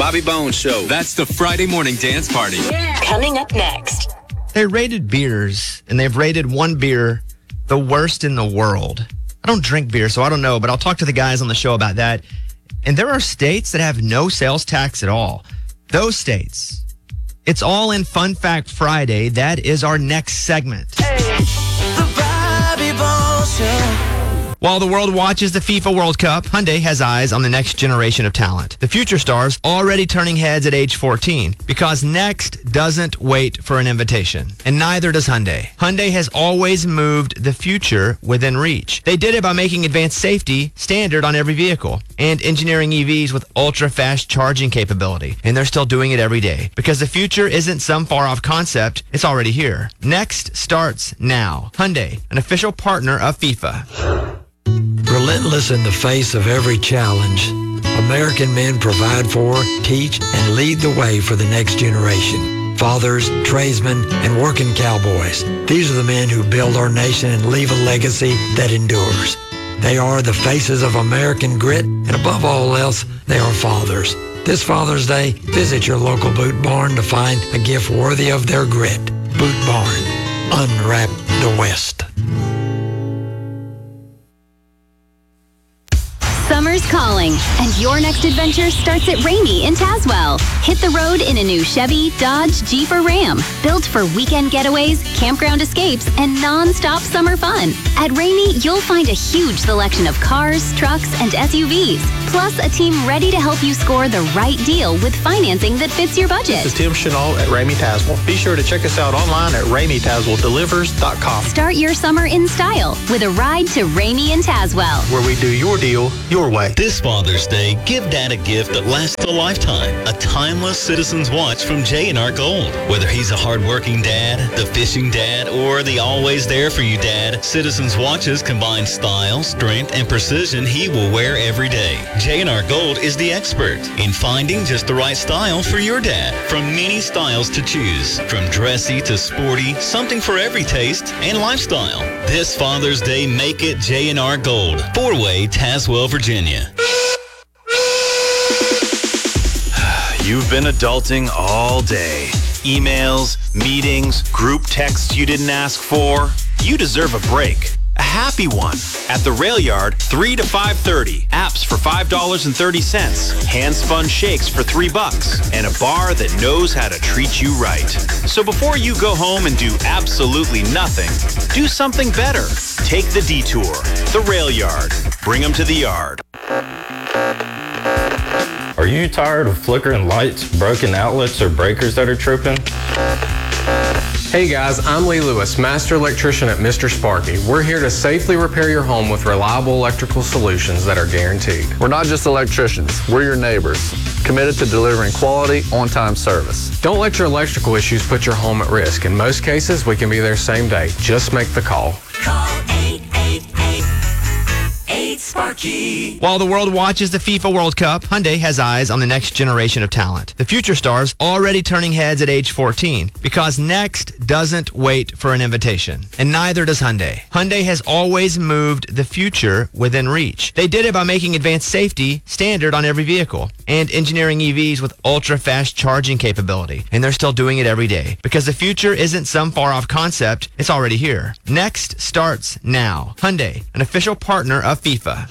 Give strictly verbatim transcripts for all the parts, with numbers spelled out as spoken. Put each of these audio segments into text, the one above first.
Bobby Bones Show. That's the Friday morning dance party. Yeah. Coming up next. They rated beers, and they've rated one beer the worst in the world. I don't drink beer, so I don't know, but I'll talk to the guys on the show about that. And there are states that have no sales tax at all. Those states. It's all in Fun Fact Friday. That is our next segment. Hey, the Bobby Bones Show. While the world watches the FIFA World Cup, Hyundai has eyes on the next generation of talent. The future stars already turning heads at age fourteen, because next doesn't wait for an invitation. And neither does Hyundai. Hyundai has always moved the future within reach. They did it by making advanced safety standard on every vehicle and engineering E Vs with ultra-fast charging capability. And they're still doing it every day, because the future isn't some far-off concept, it's already here. Next starts now. Hyundai, an official partner of FIFA. Relentless in the face of every challenge, American men provide for, teach, and lead the way for the next generation. Fathers, tradesmen, and working cowboys. These are the men who build our nation and leave a legacy that endures. They are the faces of American grit, and above all else, they are fathers. This Father's Day, visit your local Boot Barn to find a gift worthy of their grit. Boot Barn. Unwrap the West. Summer's calling, and your next adventure starts at Ramey in Tazewell. Hit the road in a new Chevy, Dodge, Jeep, or Ram. Built for weekend getaways, campground escapes, and non-stop summer fun. At Ramey, you'll find a huge selection of cars, trucks, and S U Vs. Plus, a team ready to help you score the right deal with financing that fits your budget. This is Tim Chenault at Ramey Tazewell. Be sure to check us out online at ramey tazewell delivers dot com. Start your summer in style with a ride to Ramey in Tazewell, where we do your deal your way. This Father's Day, give Dad a gift that lasts a lifetime. A timeless Citizen's watch from J and R Gold. Whether he's a hardworking dad, the fishing dad, or the always there for you dad, Citizen's watches combine style, strength, and precision he will wear every day. J and R Gold is the expert in finding just the right style for your dad. From many styles to choose, from dressy to sporty, something for every taste and lifestyle. This Father's Day, make it J and R Gold. Four-way, Tazewell, Virginia. You've been adulting all day. Emails, meetings, group texts you didn't ask for. You deserve a break. A happy one. At the Rail Yard, three to five thirty. Apps for five dollars and thirty cents. Hand-spun shakes for three bucks. And a bar that knows how to treat you right. So before you go home and do absolutely nothing, do something better. Take the detour. The Rail Yard. Bring them to the yard. Are you tired of flickering lights, broken outlets, or breakers that are tripping? Hey guys, I'm Lee Lewis, Master Electrician at Mister Sparky. We're here to safely repair your home with reliable electrical solutions that are guaranteed. We're not just electricians, we're your neighbors, committed to delivering quality, on-time service. Don't let your electrical issues put your home at risk. In most cases, we can be there same day. Just make the call. Call eight eight eight, eight Sparky. While the world watches the FIFA World Cup, Hyundai has eyes on the next generation of talent. The future stars already turning heads at age fourteen, because next doesn't wait for an invitation. And neither does Hyundai. Hyundai has always moved the future within reach. They did it by making advanced safety standard on every vehicle and engineering E Vs with ultra-fast charging capability. And they're still doing it every day, because the future isn't some far-off concept, it's already here. Next starts now. Hyundai, an official partner of FIFA.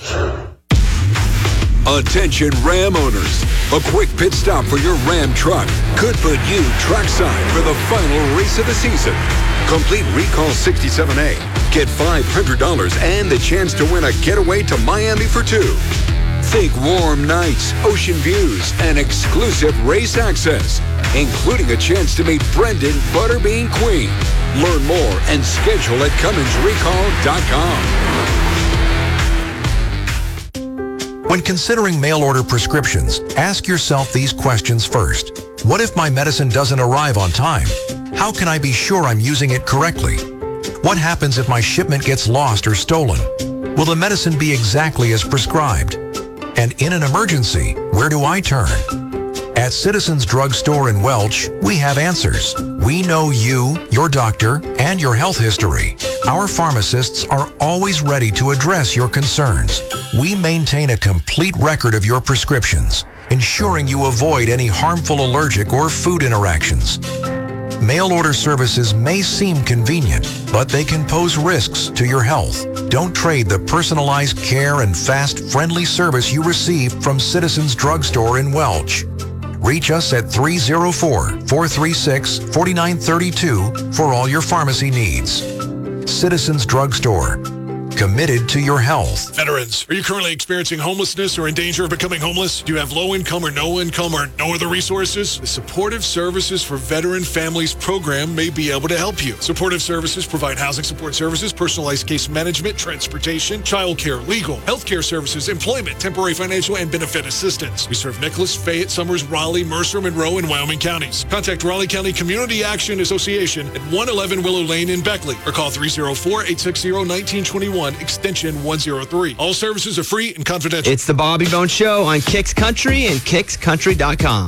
Attention Ram owners. A quick pit stop for your Ram truck could put you trackside for the final race of the season. Complete Recall sixty-seven A. Get five hundred dollars and the chance to win a getaway to Miami for two. Think warm nights, ocean views, and exclusive race access, including a chance to meet Brendan Butterbean Queen. Learn more and schedule at Cummins Recall dot com. When considering mail-order prescriptions, ask yourself these questions first. What if my medicine doesn't arrive on time? How can I be sure I'm using it correctly? What happens if my shipment gets lost or stolen? Will the medicine be exactly as prescribed? And in an emergency, where do I turn? As At Citizens Drugstore in Welch, we have answers. We know you, your doctor, and your health history. Our pharmacists are always ready to address your concerns. We maintain a complete record of your prescriptions, ensuring you avoid any harmful allergic or food interactions. Mail order services may seem convenient, but they can pose risks to your health. Don't trade the personalized care and fast, friendly service you receive from Citizens Drugstore in Welch. Reach us at three oh four, four three six, four nine three two for all your pharmacy needs. Citizens Drugstore. Committed to your health. Veterans, are you currently experiencing homelessness or in danger of becoming homeless? Do you have low income or no income or no other resources? The Supportive Services for Veteran Families program may be able to help you. Supportive Services provide housing support services, personalized case management, transportation, child care, legal, healthcare services, employment, temporary financial, and benefit assistance. We serve Nicholas, Fayette, Summers, Raleigh, Mercer, Monroe, and Wyoming counties. Contact Raleigh County Community Action Association at one eleven Willow Lane in Beckley or call three oh four, eight six zero, one nine two one. Extension one oh three. All services are free and confidential. It's the Bobby Bone Show on Kicks Country and kicks country dot com.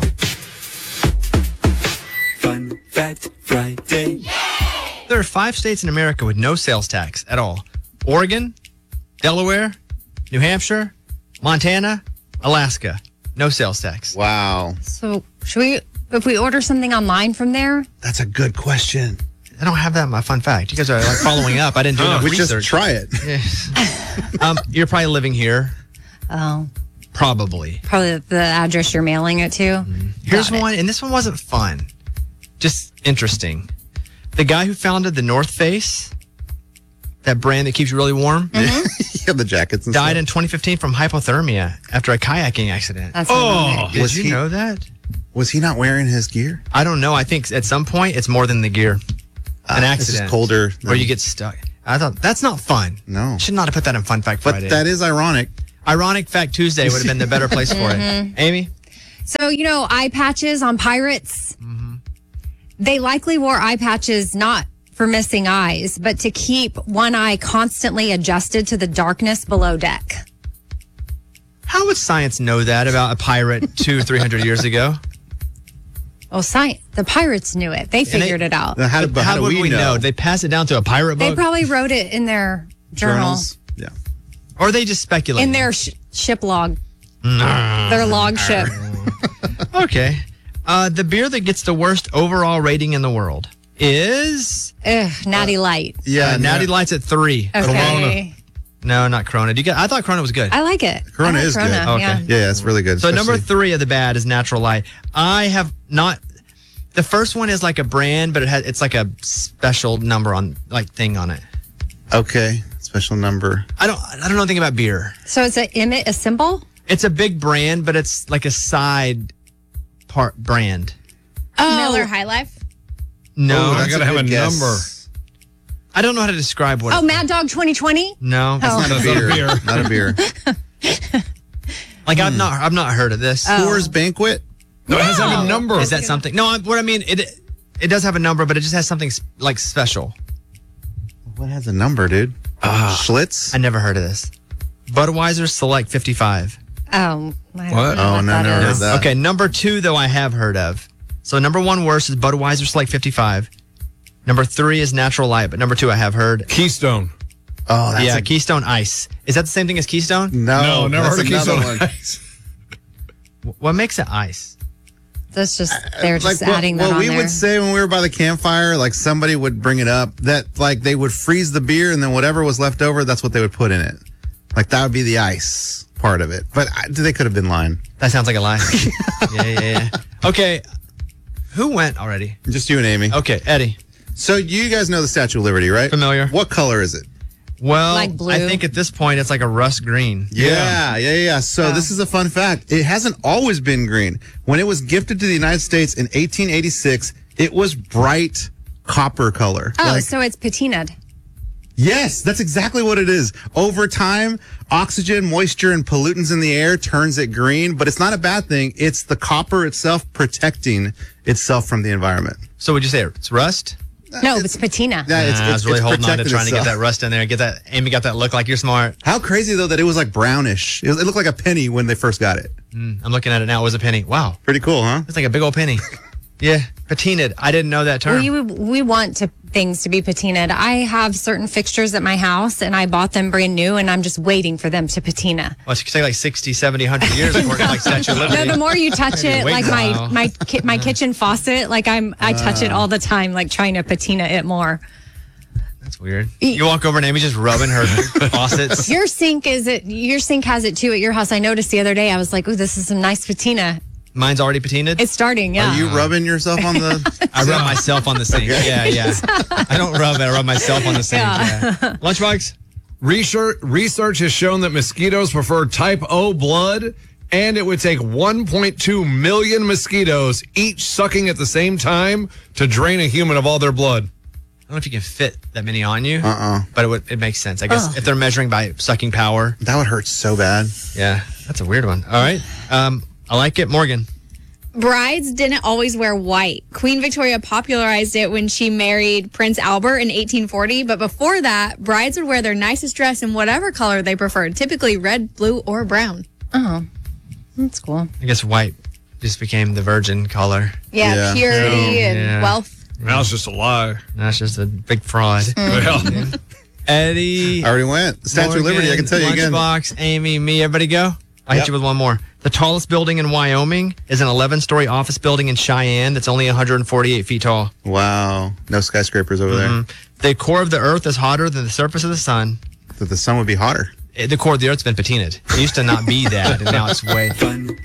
Fun Fact Friday. There are five states in America with no sales tax at all. Oregon, Delaware, New Hampshire, Montana, Alaska. No sales tax. Wow. So should we, if we order something online from there? That's a good question. I don't have that in my fun fact. You guys are like following up. I didn't do enough we research. just try it. Yeah. um, you're probably living here. Oh. Probably. Probably the address you're mailing it to. Mm-hmm. Here's one, and this one wasn't fun. Just interesting. The guy who founded the North Face, that brand that keeps you really warm, mm-hmm. yeah, the jackets and died stuff. in twenty fifteen from hypothermia after a kayaking accident. That's oh, did was you he, know that? Was he not wearing his gear? I don't know. I think at some point it's more than the gear. An uh, accident. It's just colder. Than... Where you get stuck. I thought, that's not fun. No. Should not have put that in Fun Fact Friday. But that is ironic. Ironic Fact Tuesday would have been the better place for mm-hmm. it. Amy? So, you know, eye patches on pirates, mm-hmm. they likely wore eye patches not for missing eyes, but to keep one eye constantly adjusted to the darkness below deck. How would science know that about a pirate two, three hundred years ago? Oh, science. The pirates knew it. They figured they, it out. How, do, how, how do would we, we know? know? They passed it down to a pirate book? They probably wrote it in their journal. Journals? Yeah. Or they just speculated? In their sh- ship log. Their log ship. Okay. Uh, the beer that gets the worst overall rating in the world is... Ugh, Natty uh, Light. Yeah, yeah, Natty Light's at three. Okay. Corona. No, not Corona. Do you get, I thought Corona was good. I like it. Corona like is Corona, good. Okay. Yeah, yeah it's really good. So especially... number three of the bad is Natural Light. I have not... The first one is like a brand, but it has it's like a special number on like thing on it. Okay, special number. I don't I don't know anything about beer. So it's a emit a symbol? It's a big brand, but it's like a side part brand. Oh, Miller High Life. No, oh, I gotta have a guess. number. I don't know how to describe what. Oh, Mad Dog twenty twenty. No, oh. It's not a beer. Not a beer. Like hmm. I've not I've not heard of this. Oh. Coors Banquet. No, it has to have a number. Is that something? No, what I mean, it it does have a number, but it just has something like special. What has a number, dude? Uh, Schlitz? I never heard of this. Budweiser Select fifty-five. Oh, I don't what? know Oh, what no, that never is. heard that. Okay, number two, though, I have heard of. So number one worst is Budweiser Select fifty-five. Number three is Natural Light, but number two I have heard. Keystone. Oh, that's yeah, a... Keystone Ice. Is that the same thing as Keystone? No, no never heard of Keystone one. Ice. What makes it ice? That's just, they're just like adding what, that what on we there. would say when we were by the campfire, like somebody would bring it up that like they would freeze the beer and then whatever was left over, that's what they would put in it. Like that would be the ice part of it. But I, they could have been lying. That sounds like a lie. yeah, yeah, yeah. Okay, who went already? Just you and Amy. Okay, Eddie. So you guys know the Statue of Liberty, right? Familiar. What color is it? Well, Like blue? I think at this point it's like a rust green. Yeah, yeah, yeah. So Oh. this is a fun fact. It hasn't always been green. When it was gifted to the United States in eighteen eighty-six, it was bright copper color. Oh, Like- so it's patinaed. Yes, that's exactly what it is. Over time, oxygen, moisture, and pollutants in the air turns it green, but it's not a bad thing. It's the copper itself protecting itself from the environment. So would you say it's rust? No, it's, it's patina. Yeah, it's, Nah, it's, I was really it's holding on to protecting trying to get itself. that rust in there. Get that. Amy got that look like you're smart. How crazy though that it was like brownish. It, was, it looked like a penny when they first got it. Mm, I'm looking at it now. It was a penny. Wow. Pretty cool, huh? It's like a big old penny. Yeah, patinaed. I didn't know that term. We we want to, things to be patinaed. I have certain fixtures at my house, and I bought them brand new, and I'm just waiting for them to patina. Well, it could take like sixty, seventy, one hundred years according to like Statue of Liberty. No, the more you touch it, Wait like a my while. my ki- my kitchen faucet, like I'm I touch it all the time, like trying to patina it more. That's weird. You walk over and Amy's just rubbing her faucets. Your sink is it? Your sink has it too at your house. I noticed the other day. I was like, "Ooh, this is some nice patina." Mine's already patinaed? It's starting. Yeah. Are you rubbing yourself on the? I rub myself on the sink. Okay. Yeah, yeah. I don't rub it. I rub myself on the sink. Yeah. Yeah. Lunchbox? Research, research has shown that mosquitoes prefer type O blood, and it would take one point two million mosquitoes, each sucking at the same time, to drain a human of all their blood. I don't know if you can fit that many on you. Uh-uh. But it would. It makes sense. I guess Ugh. if they're measuring by sucking power. That would hurt so bad. Yeah, that's a weird one. All right. Um, I like it. Morgan. Brides didn't always wear white. Queen Victoria popularized it when she married Prince Albert in eighteen forty, but before that, brides would wear their nicest dress in whatever color they preferred, typically red, blue, or brown. Oh, that's cool. I guess white just became the virgin color. Yeah, Yeah. purity Oh, and yeah. wealth. Now it's just a lie. That's just a big fraud. Well, Eddie. I already went. Statue of Liberty. I can tell you again. Lunchbox, Amy, me, everybody go. I'll Yep. hit you with one more. The tallest building in Wyoming is an eleven-story office building in Cheyenne that's only one hundred forty-eight feet tall. Wow. No skyscrapers over Mhm. The core of the Earth is hotter than the surface of the sun. there. That the sun would be hotter. Eh, The core of the Earth's been patinaed. It used to not be that, and now it's way. Fun